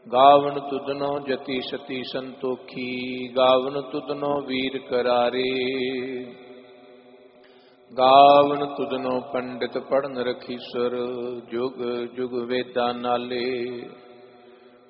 ਗਾਵਨ ਤੁਧਨੋ ਜਤੀ ਸਤੀ ਸੰਤੋਖੀ, ਗਾਵਨ ਤੁਧਨੋ ਵੀਰ ਕਰਾਰੇ। ਗਾਵਨ ਤੁਧਨੋ ਪੰਡਿਤ ਪੜਨ ਰਖੀਸਰ, ਜੁਗ ਜੁਗ ਵੇਦਾਂ ਨਾਲੇ।